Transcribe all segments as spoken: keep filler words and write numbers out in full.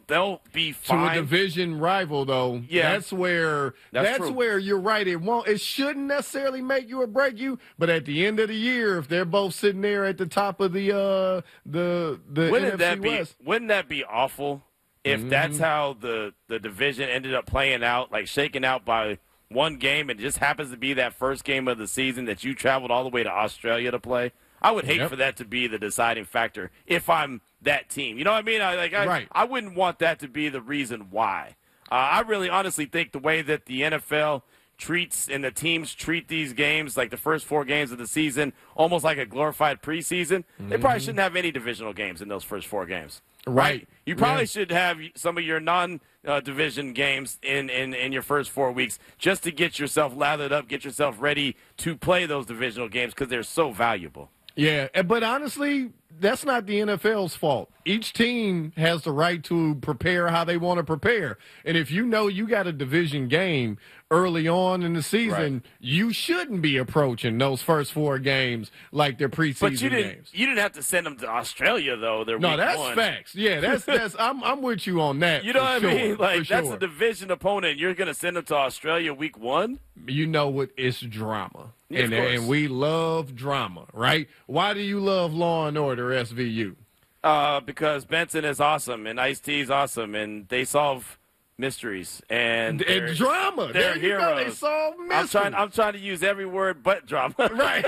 they'll be fine. To a division rival, though, yeah, that's where that's, that's where you're right. It won't. It shouldn't necessarily make you or break you. But at the end of the year, if they're both sitting there at the top of the uh, the the wouldn't N F C that be West, wouldn't that be awful if mm-hmm. that's how the the division ended up playing out, like shaken out by one game, and it just happens to be that first game of the season that you traveled all the way to Australia to play? I would hate yep. for that to be the deciding factor if I'm that team. You know what I mean? I, like, I, right. I wouldn't want that to be the reason why. Uh, I really honestly think the way that the N F L treats and the teams treat these games, like the first four games of the season, almost like a glorified preseason, mm-hmm. they probably shouldn't have any divisional games in those first four games. Right. right? You probably yeah. should have some of your non-division uh, games in, in, in your first four weeks just to get yourself lathered up, get yourself ready to play those divisional games because they're so valuable. Yeah, but honestly, that's not the N F L's fault. Each team has the right to prepare how they want to prepare. And if you know you got a division game early on in the season, right. you shouldn't be approaching those first four games like their preseason but you didn't, games. You didn't have to send them to Australia, though. They're no, week that's one. facts. Yeah, that's that's. I'm I'm with you on that. You know what sure, I mean? Like that's sure. a division opponent. You're going to send them to Australia week one? You know what? It's drama. Yeah, and, and we love drama, right? Why do you love Law and Order S V U? Uh, because Benson is awesome and Ice-T is awesome, and they solve mysteries and, and drama. They're there heroes. Go. They solve mysteries. I'm trying. I'm trying to use every word but drama. Right.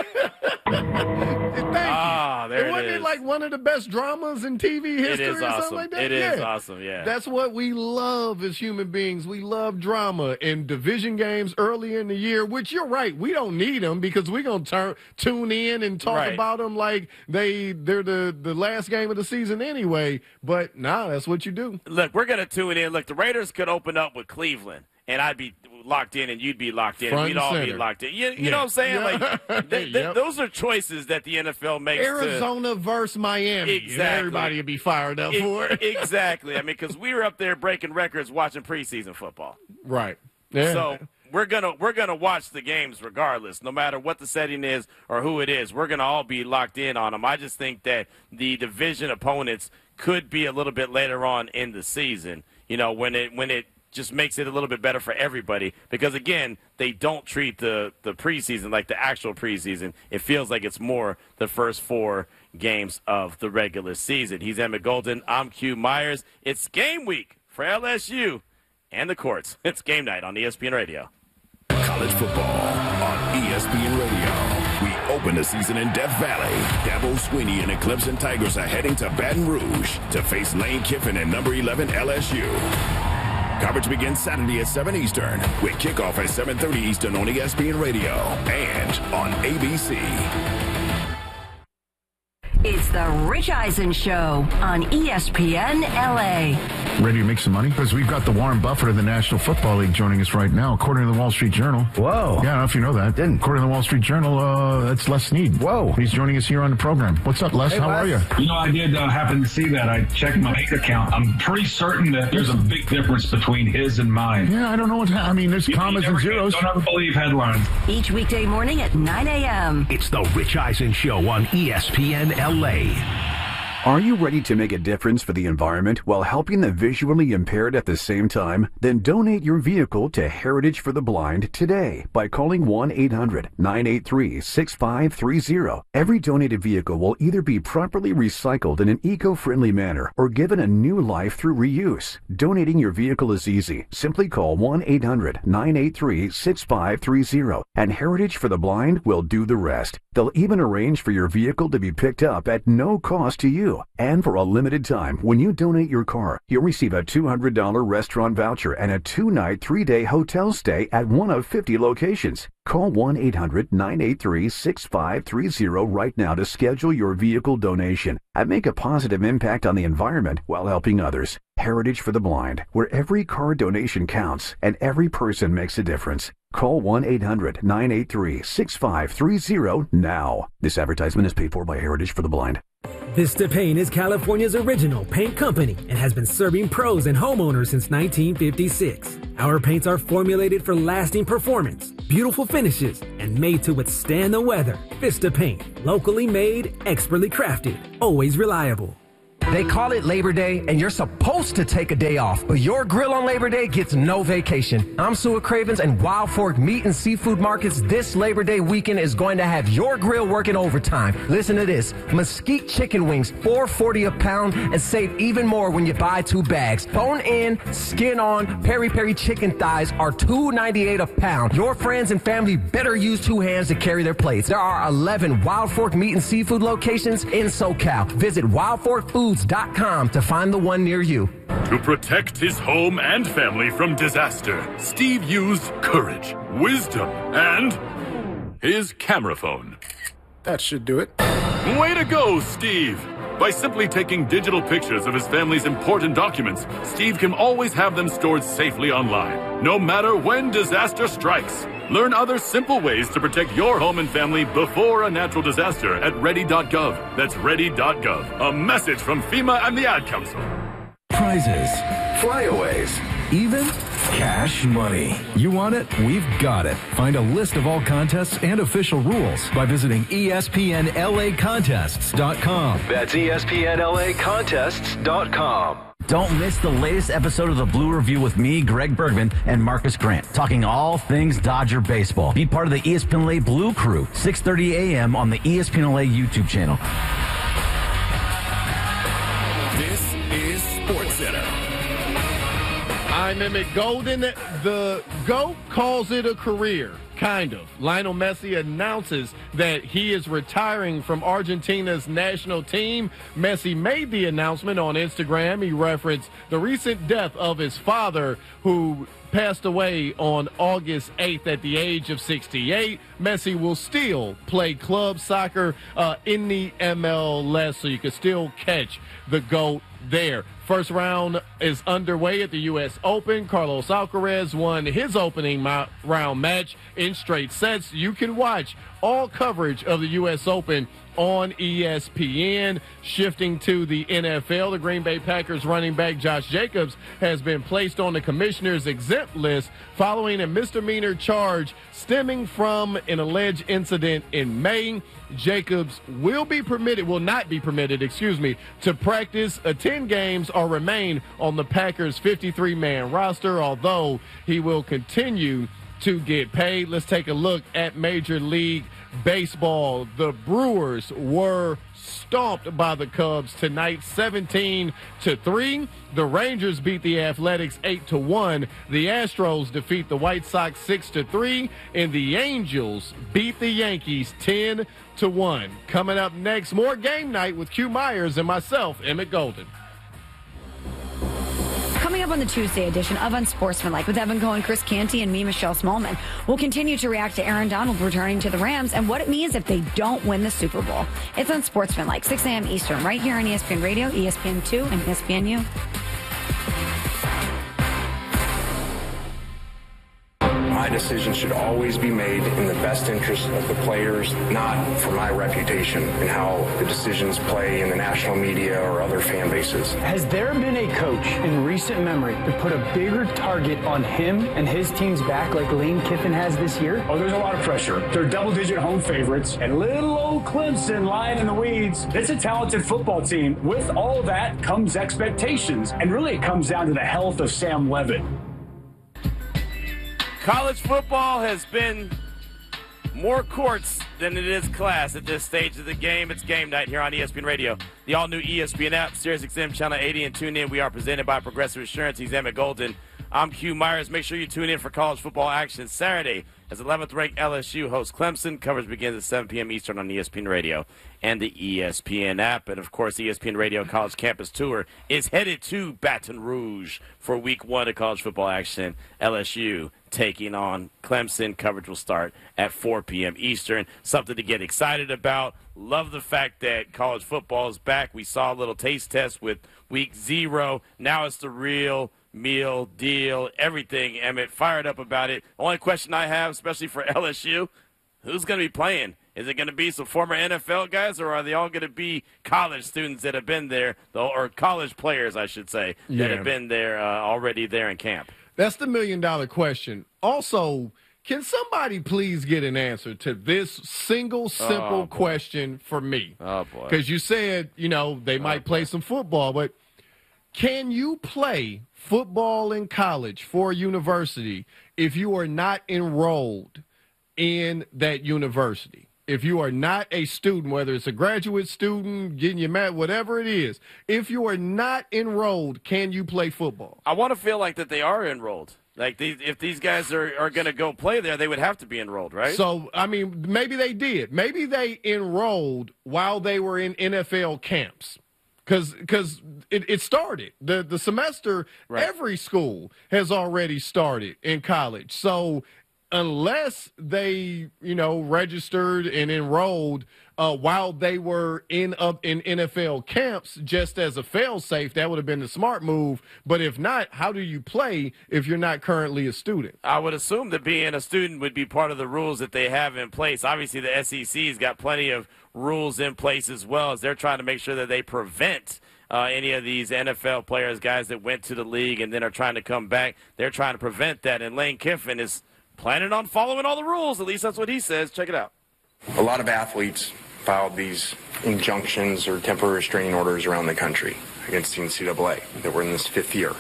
Thank ah, you. there it wasn't it it is. like one of the best dramas in T V history it is or awesome. something like that? It yeah. is awesome, yeah. That's what we love as human beings. We love drama and division games early in the year, which you're right. We don't need them because we're going to turn tune in and talk right. about them like they, they're the, the last game of the season anyway. But, nah, that's what you do. Look, we're going to tune in. Look, the Raiders could open up with Cleveland, and I'd be locked in and you'd be locked in. Front We'd all center. be locked in. You, you yeah. know what I'm saying? Yeah. Like th- th- yep. Those are choices that the N F L makes. Arizona to, versus Miami. Exactly. Everybody would be fired up it, for it. Exactly. I mean, because we were up there breaking records watching preseason football. Right. Yeah. So we're gonna we're gonna watch the games regardless, no matter what the setting is or who it is. We're gonna all be locked in on them. I just think that the division opponents could be a little bit later on in the season. You know, when it when it just makes it a little bit better for everybody because, again, they don't treat the, the preseason like the actual preseason. It feels like it's more the first four games of the regular season. He's Emmett Golden. I'm Q Myers. It's game week for L S U and the courts. It's game night on E S P N Radio. College football on E S P N Radio. We open the season in Death Valley. Dabo Swinney and the Clemson Tigers are heading to Baton Rouge to face Lane Kiffin and number eleven L S U. Coverage begins Saturday at seven Eastern with kickoff at seven thirty Eastern on E S P N Radio and on A B C. It's the Rich Eisen Show on E S P N L A. Ready to make some money? Because we've got the Warren Buffett of the National Football League joining us right now, according to the Wall Street Journal. Whoa. Yeah, I don't know if you know that. Didn't. According to the Wall Street Journal, uh, that's Les Snead. Whoa. He's joining us here on the program. What's up, Les? Hey, How Les. are you? You know, I did uh, happen to see that. I checked my bank account. I'm pretty certain that there's a big difference between his and mine. Yeah, I don't know what's happening. I mean, there's You- commas you and never- zeros. Don't ever believe headlines. Each weekday morning at nine a.m. It's the Rich Eisen Show on E S P N L A. Are you ready to make a difference for the environment while helping the visually impaired at the same time? Then donate your vehicle to Heritage for the Blind today by calling one eight hundred nine eight three six five three zero. Every donated vehicle will either be properly recycled in an eco-friendly manner or given a new life through reuse. Donating your vehicle is easy. Simply call one eight hundred nine eight three six five three zero and Heritage for the Blind will do the rest. They'll even arrange for your vehicle to be picked up at no cost to you. And for a limited time, when you donate your car, you'll receive a two hundred dollars restaurant voucher and a two-night, three-day hotel stay at one of fifty locations. Call one eight hundred nine eight three six five three zero right now to schedule your vehicle donation and make a positive impact on the environment while helping others. Heritage for the Blind, where every car donation counts and every person makes a difference. Call one eight hundred nine eight three six five three zero now. This advertisement is paid for by Heritage for the Blind. Vista Paint is California's original paint company and has been serving pros and homeowners since nineteen fifty-six. Our paints are formulated for lasting performance, beautiful finishes, and made to withstand the weather. Vista Paint, locally made, expertly crafted, always reliable. They call it Labor Day, and you're supposed to take a day off, but your grill on Labor Day gets no vacation. I'm Sue Cravens, and Wild Fork Meat and Seafood Markets this Labor Day weekend is going to have your grill working overtime. Listen to this. Mesquite chicken wings, four forty a pound, and save even more when you buy two bags. Bone in, skin on, peri-peri chicken thighs are two ninety-eight a pound. Your friends and family better use two hands to carry their plates. There are eleven Wild Fork Meat and Seafood locations in SoCal. Visit wild fork foods dot com to find the one near you. To protect his home and family from disaster, Steve used courage, wisdom, and his camera phone. That should do it. Way to go, Steve! By simply taking digital pictures of his family's important documents, Steve can always have them stored safely online, no matter when disaster strikes. Learn other simple ways to protect your home and family before a natural disaster at ready dot gov. That's ready dot gov. A message from FEMA and the Ad Council. Prizes, flyaways, even cash money. You want it? We've got it. Find a list of all contests and official rules by visiting E S P N L A contests dot com. That's E S P N L A contests dot com. Don't miss the latest episode of the Blue Review with me, Greg Bergman, and Marcus Grant, talking all things Dodger baseball. Be part of the E S P N L A Blue Crew, six thirty a.m. on the E S P N L A YouTube channel. This is SportsCenter. I'm Emmett Golden. The GOAT calls it a career. Kind of. Lionel Messi announces that he is retiring from Argentina's national team. Messi made the announcement on Instagram. He referenced the recent death of his father, who passed away on August eighth at the age of sixty-eight. Messi will still play club soccer uh, in the M L S, so you can still catch the GOAT there. First round is underway at the U S Open. Carlos Alcaraz won his opening ma- round match in straight sets. You can watch all coverage of the U S Open on E S P N. Shifting to the N F L, the Green Bay Packers running back Josh Jacobs has been placed on the commissioner's exempt list following a misdemeanor charge stemming from an alleged incident in May. Jacobs will be permitted, will not be permitted, excuse me, to practice, attend games, or remain on the Packers' fifty-three man roster, although he will continue to get paid. Let's take a look at Major League Baseball. The Brewers were stomped by the Cubs tonight, seventeen to three. The Rangers beat the Athletics eight to one. The Astros defeat the White Sox six to three, and the Angels beat the Yankees ten to one. Coming up next, more Game Night with Q Myers and myself, Emmett Golden. Coming up on the Tuesday edition of Unsportsmanlike with Evan Cohen, Chris Canty, and me, Michelle Smallman, we'll continue to react to Aaron Donald returning to the Rams and what it means if they don't win the Super Bowl. It's Unsportsmanlike, six a.m. Eastern, right here on E S P N Radio, E S P N two, and E S P N U. My decision should always be made in the best interest of the players, not for my reputation and how the decisions play in the national media or other fan bases. Has there been a coach in recent memory to put a bigger target on him and his team's back like Lane Kiffin has this year? Oh, there's a lot of pressure. They're double-digit home favorites, and little old Clemson lying in the weeds. It's a talented football team. With all that comes expectations, and really it comes down to the health of Sam Levitt. College football has been more courts than it is class at this stage of the game. It's game night here on E S P N Radio. The all-new E S P N app, SiriusXM Channel eighty, and tune in. We are presented by Progressive Insurance. He's Emmett Golden. I'm Q Myers. Make sure you tune in for college football action Saturday as eleventh-ranked L S U hosts Clemson. Coverage begins at seven p.m. Eastern on E S P N Radio and the E S P N app. And, of course, E S P N Radio College Campus Tour is headed to Baton Rouge for week one of college football action. L S U taking on Clemson. Coverage will start at four p.m. Eastern. Something to get excited about. Love the fact that college football is back. We saw a little taste test with week zero. Now it's the real meal deal, everything. Emmett, fired up about it. Only question I have, especially for L S U, who's going to be playing? Is it going to be some former N F L guys, or are they all going to be college students that have been there, or college players, I should say, that yeah. have been there uh, already there in camp? That's the million-dollar question. Also, Can somebody please get an answer to this single, simple Oh, boy. question for me? Oh, boy. Because you said, you know, they might play some football, but can you play football in college for a university if you are not enrolled in that university? If you are not a student, whether it's a graduate student, getting your mat, whatever it is, if you are not enrolled, can you play football? I want to feel like that they are enrolled. Like, these, if these guys are, are going to go play there, they would have to be enrolled, right? So, I mean, maybe they did. Maybe they enrolled while they were in N F L camps. Because because it, it started. The, the semester, Right. every school has already started in college. So unless they, you know, registered and enrolled uh, while they were in up in N F L camps, just as a fail-safe, that would have been the smart move. But if not, how do you play if you're not currently a student? I would assume that being a student would be part of the rules that they have in place. Obviously, the S E C's got plenty of rules in place as well, as they're trying to make sure that they prevent uh, any of these N F L players, guys that went to the league and then are trying to come back. They're trying to prevent that, and Lane Kiffin is planning on following all the rules. At least that's what he says. Check it out. A lot of athletes filed these injunctions or temporary restraining orders around the country against the N C double A that were in this fifth year,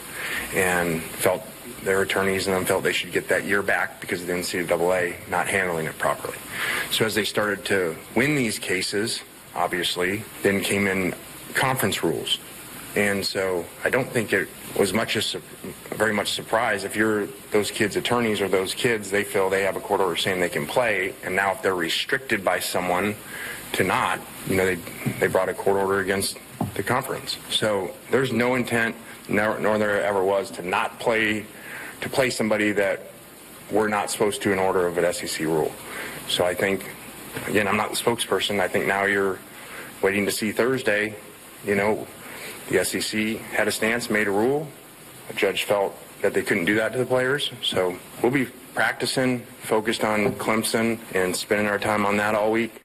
and felt their attorneys and them felt they should get that year back because of the N C double A not handling it properly. So as they started to win these cases, obviously, then came in conference rules. And so I don't think it was much as very much surprise if you're those kids' attorneys or those kids, they feel they have a court order saying they can play, and now if they're restricted by someone to not, you know, they they brought a court order against the conference. So there's no intent, nor, nor there ever was, to not play, to play somebody that we're not supposed to in order of an S E C rule. So I think, again, I'm not the spokesperson. I think now you're waiting to see Thursday, you know, the S E C had a stance, made a rule. A judge felt that they couldn't do that to the players. So we'll be practicing, focused on Clemson, and spending our time on that all week.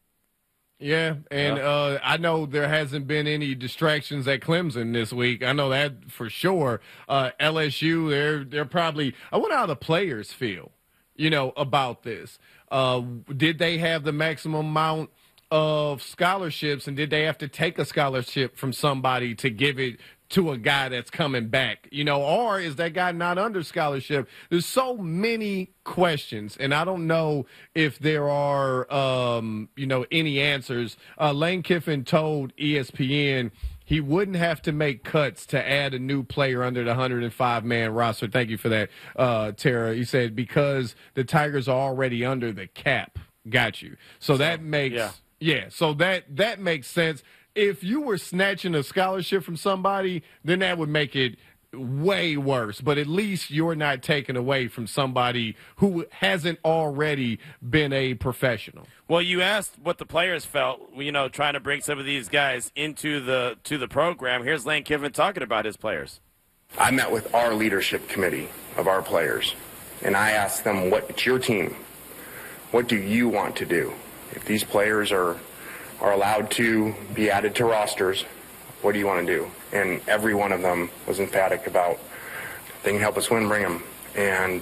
Yeah, and uh, I know there hasn't been any distractions at Clemson this week. I know that for sure. Uh, L S U, they're they're probably. I wonder how the players feel, you know, about this. Uh, did they have the maximum amount of scholarships, and did they have to take a scholarship from somebody to give it to a guy that's coming back, you know, or is that guy not under scholarship? There's so many questions, and I don't know if there are, um, you know, any answers. Uh, Lane Kiffin told E S P N he wouldn't have to make cuts to add a new player under the one hundred five man roster. Thank you for that, uh, Tara. He said because the Tigers are already under the cap. Got you. So, so that makes yeah. yeah. So that that makes sense. If you were snatching a scholarship from somebody, then that would make it way worse. But at least you're not taking away from somebody who hasn't already been a professional. Well, you asked what the players felt, you know, trying to bring some of these guys into the to the program. Here's Lane Kiffin talking about his players. I met with our leadership committee of our players, and I asked them, what, it's your team. What do you want to do? If these players are are allowed to be added to rosters, what do you want to do? And every one of them was emphatic about, if they can help us win, bring them. And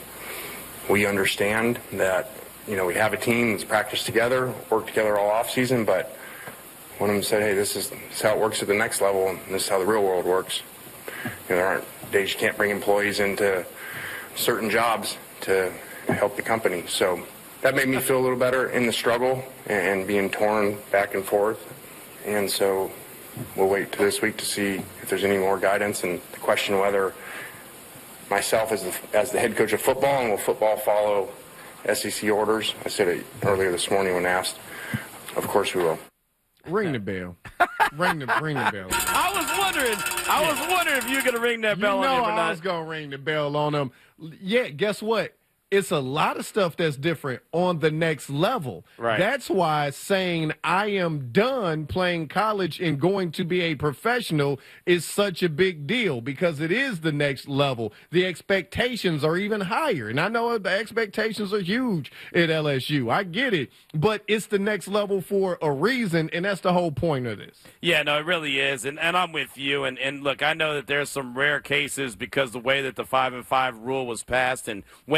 we understand that, you know, we have a team that's practiced together, worked together all off season, but one of them said, hey, this is, this is how it works at the next level, and this is how the real world works. You know, there aren't days you can't bring employees into certain jobs to help the company. So that made me feel a little better in the struggle and being torn back and forth. And so we'll wait to this week to see if there's any more guidance and the question whether myself as the, as the head coach of football and will football follow S E C orders. I said it earlier this morning when asked. Of course we will. Ring the bell. ring the ring the bell. I was wondering. I was wondering if you were going to ring that bell you know on him or I not. was going to ring the bell on him. Yeah, guess what? It's a lot of stuff that's different on the next level. Right. That's why saying I am done playing college and going to be a professional is such a big deal because it is the next level. The expectations are even higher. And I know the expectations are huge at L S U. I get it. But it's the next level for a reason, and that's the whole point of this. Yeah, no, it really is. And and I'm with you. And, and look, I know that there's some rare cases because the way that the five and five rule was passed and when it was passed,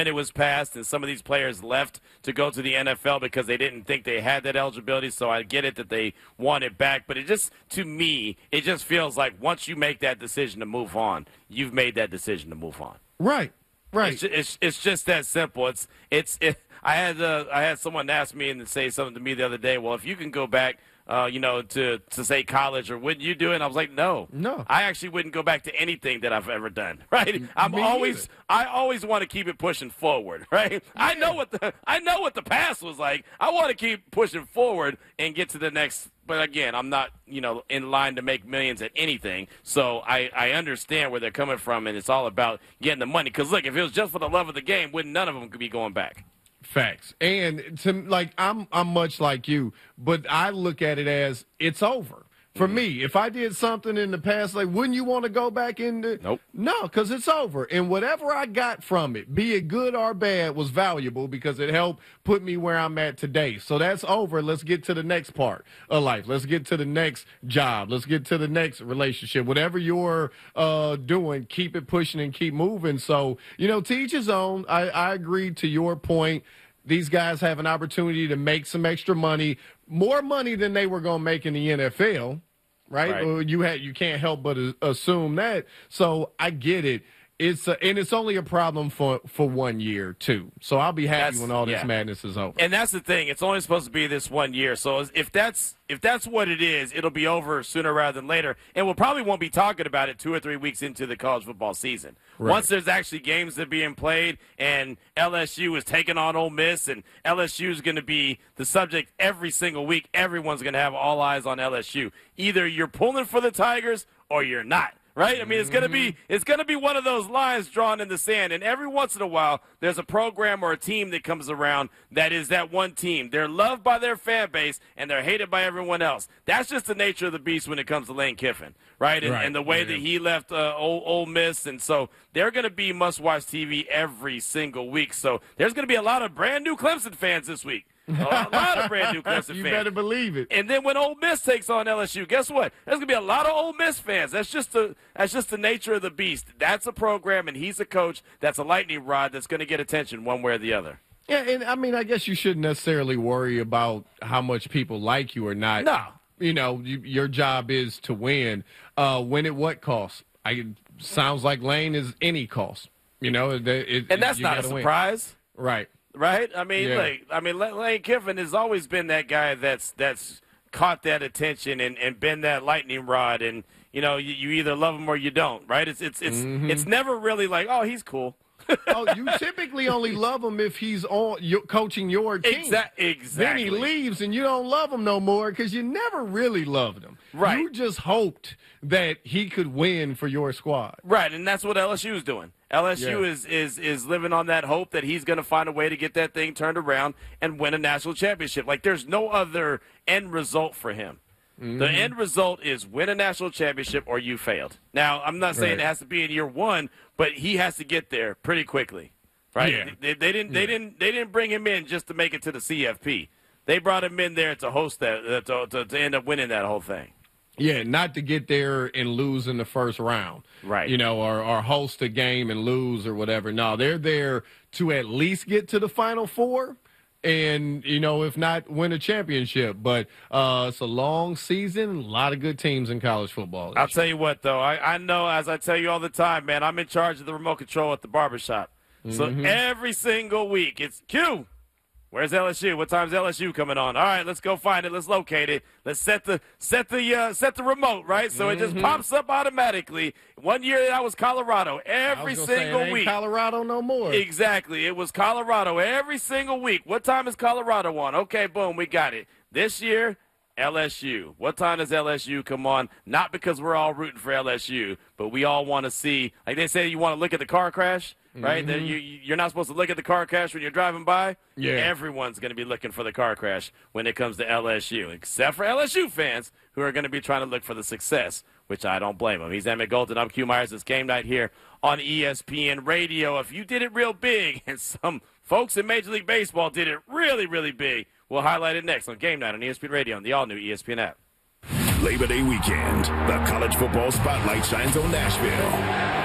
past, and some of these players left to go to the N F L because they didn't think they had that eligibility, so I get it that they want it back. But it just, to me, it just feels like once you make that decision to move on, you've made that decision to move on. Right, right. It's, it's, it's just that simple. It's it's. It, I had uh, I had someone ask me and say something to me the other day. Well, if you can go back, uh, you know, to, to say college, or wouldn't you do it? And I was like, no, no. I actually wouldn't go back to anything that I've ever done. Right? I'm Me always either. I always want to keep it pushing forward. Right? Yeah. I know what the I know what the past was like. I want to keep pushing forward and get to the next. But again, I'm not, you know, in line to make millions at anything. So I, I understand where they're coming from, and it's all about getting the money. Because look, if it was just for the love of the game, wouldn't none of them could be going back. Facts. And to like I'm I'm much like you, but I look at it as it's over. For Mm-hmm. me, if I did something in the past, like, wouldn't you want to go back into? Nope. No, because it's over. And whatever I got from it, be it good or bad, was valuable because it helped put me where I'm at today. So that's over. Let's get to the next part of life. Let's get to the next job. Let's get to the next relationship. Whatever you're uh, doing, keep it pushing and keep moving. So, you know, to each his own. I, I agree to your point. These guys have an opportunity to make some extra money, more money than they were going to make in the N F L, right? Right. Well, you had you can't help but assume that. So I get it. It's a, and it's only a problem for, for one year too. So I'll be happy That's- when all this yeah. madness is over. And that's the thing. It's only supposed to be this one year. So if that's if that's what it is, it'll be over sooner rather than later. And we'll probably won't be talking about it two or three weeks into the college football season. Right. Once there's actually games that are being played and L S U is taking on Ole Miss and L S U is going to be the subject every single week, everyone's going to have all eyes on L S U. Either you're pulling for the Tigers or you're not. Right? I mean, it's going to be it's going to be one of those lines drawn in the sand. And every once in a while, there's a program or a team that comes around that is that one team. They're loved by their fan base, and they're hated by everyone else. That's just the nature of the beast when it comes to Lane Kiffin, right? And, Right. and the way Yeah. that he left uh, Ole, Ole Miss. And so they're going to be must-watch T V every single week. So there's going to be a lot of brand-new Clemson fans this week. A lot of brand new Clemson You fans. better believe it. And then when Ole Miss takes on L S U, guess what? There's gonna be a lot of Ole Miss fans. That's just the that's just the nature of the beast. That's a program, and he's a coach. That's a lightning rod that's gonna get attention one way or the other. Yeah, and I mean, I guess you shouldn't necessarily worry about how much people like you or not. No. You know, you, your job is to win. Uh, win at what cost? I sounds like Lane is any cost. You know, it, it, And that's you not a gotta win. surprise. Right. Right? I mean, Yeah. like, I mean, Lane Kiffin has always been that guy that's that's caught that attention and, and been that lightning rod. And you know, you, you either love him or you don't. Right? It's it's it's Mhm. it's never really like, oh, he's cool. Oh, you typically only love him if he's on your, coaching your team. Exa- exactly. Then he leaves and you don't love him no more because you never really loved him. Right. You just hoped that he could win for your squad. Right, and that's what L S U is doing. L S U Yeah. is, is is living on that hope that he's going to find a way to get that thing turned around and win a national championship. Like, there's no other end result for him. Mm-hmm. The end result is win a national championship or you failed. Now, I'm not saying Right. it has to be in year one, but he has to get there pretty quickly. Right? Yeah. They, they didn't. They Yeah. didn't. They didn't bring him in just to make it to the C F P. They brought him in there to host that, uh, to, to, to end up winning that whole thing. Yeah, not to get there and lose in the first round. Right. You know, or, or host a game and lose or whatever. No, they're there to at least get to the Final Four and, you know, if not, win a championship. But uh, it's a long season, a lot of good teams in college football. I'll tell you what, though. I, I know, as I tell you all the time, man, I'm in charge of the remote control at the barbershop. So Mhm. every single week, it's Q. Where's L S U? What time's L S U coming on? All right, let's go find it. Let's locate it. Let's set the set the uh, set the remote, right? So it just Mhm. pops up automatically. One year that was Colorado. Every I was gonna say, single it ain't week. Colorado no more. Exactly. It was Colorado every single week. What time is Colorado on? Okay, boom, we got it. This year, L S U. What time does L S U come on? Not because we're all rooting for L S U, but we all want to see, like they say, you want to look at the car crash, right? Mhm. That you, you're not supposed to look at the car crash when you're driving by. Yeah. Everyone's going to be looking for the car crash when it comes to L S U, except for L S U fans who are going to be trying to look for the success, which I don't blame them. He's Emmett Golden. I'm Q Myers. It's game night here on E S P N Radio. If you did it real big and some folks in Major League Baseball did it really, really big, we'll highlight it next on Game Night on E S P N Radio and the all-new E S P N app. Labor Day weekend, the college football spotlight shines on Nashville.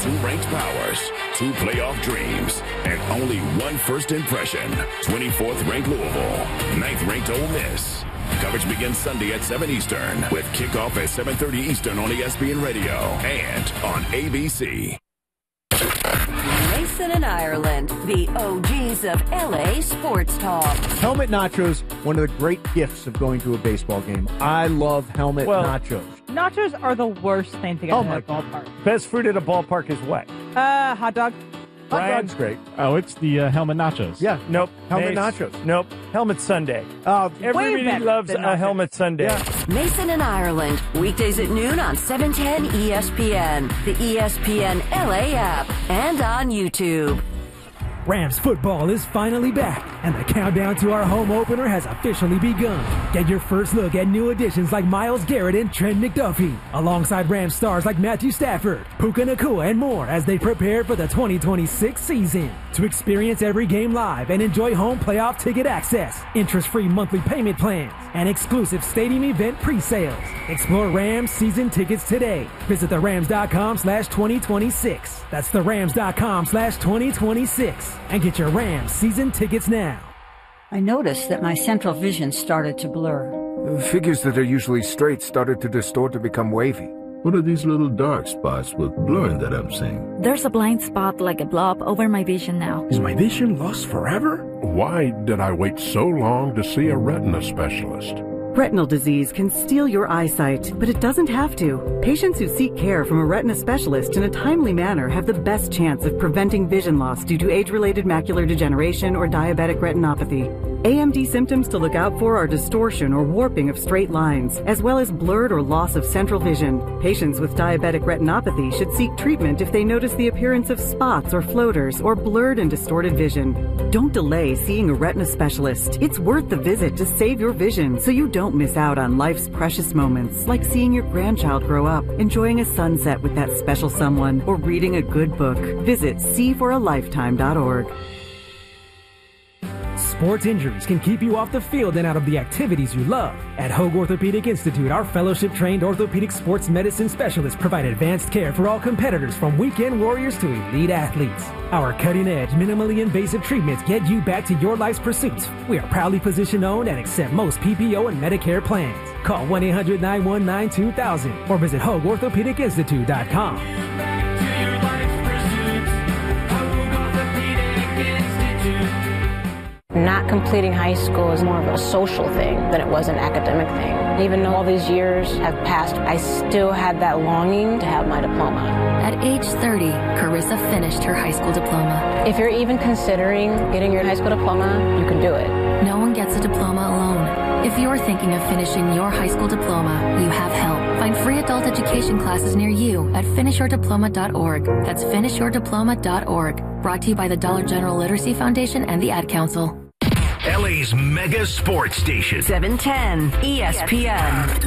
two ranked powers, two playoff dreams, and only one first impression. twenty-fourth ranked Louisville, ninth ranked Ole Miss. Coverage begins Sunday at seven Eastern with kickoff at seven thirty Eastern on E S P N Radio and on A B C. Mason and Ireland, the O Gs of L A Sports Talk. Helmet nachos, one of the great gifts of going to a baseball game. I love helmet well, nachos. Nachos are the worst thing to get oh at my a ballpark. Best food at a ballpark is what? Uh, hot dog. Hot dog's great. Oh, it's the uh, helmet nachos. Yeah. Nope. Helmet Mace. nachos. Nope. Helmet sundae. Uh, Everybody loves a nachos. helmet sundae. Yeah. Mason and Ireland, weekdays at noon on seven ten E S P N, the E S P N L A app, and on YouTube. Rams football is finally back, and the countdown to our home opener has officially begun. Get your first look at new additions like Myles Garrett and Trent McDuffie, alongside Rams stars like Matthew Stafford, Puka Nacua, and more as they prepare for the twenty twenty-six season. To experience every game live and enjoy home playoff ticket access, interest-free monthly payment plans, and exclusive stadium event pre-sales. Explore Rams season tickets today. Visit the rams dot com slash twenty twenty-six. That's the rams dot com slash twenty twenty-six. And get your Rams season tickets now. I noticed that my central vision started to blur. Figures that are usually straight started to distort to become wavy. What are these little dark spots with blurring that I'm seeing? There's a blind spot like a blob over my vision now. Is my vision lost forever? Why did I wait so long to see a retina specialist? Retinal disease can steal your eyesight, but it doesn't have to. Patients who seek care from a retina specialist in a timely manner have the best chance of preventing vision loss due to age-related macular degeneration or diabetic retinopathy. A M D symptoms to look out for are distortion or warping of straight lines, as well as blurred or loss of central vision. Patients with diabetic retinopathy should seek treatment if they notice the appearance of spots or floaters or blurred and distorted vision. Don't delay seeing a retina specialist. It's worth the visit to save your vision so you don't miss out on life's precious moments, like seeing your grandchild grow up, enjoying a sunset with that special someone, or reading a good book. Visit see for a lifetime dot org. Sports injuries can keep you off the field and out of the activities you love. At Hoag Orthopedic Institute, our fellowship-trained orthopedic sports medicine specialists provide advanced care for all competitors, from weekend warriors to elite athletes. Our cutting-edge, minimally invasive treatments get you back to your life's pursuits. We are proudly physician-owned and accept most P P O and Medicare plans. Call one eight hundred nine one nine two thousand or visit hoag orthopedic institute dot com. Not completing high school is more of a social thing than it was an academic thing. Even though all these years have passed, I still had that longing to have my diploma. At age thirty, Carissa finished her high school diploma. If you're even considering getting your high school diploma, you can do it. No one gets a diploma alone. If you're thinking of finishing your high school diploma, you have help. Find free adult education classes near you at finish your diploma dot org. That's finish your diploma dot org. Brought to you by the Dollar General Literacy Foundation and the Ad Council. L A's mega sports station. seven ten E S P N.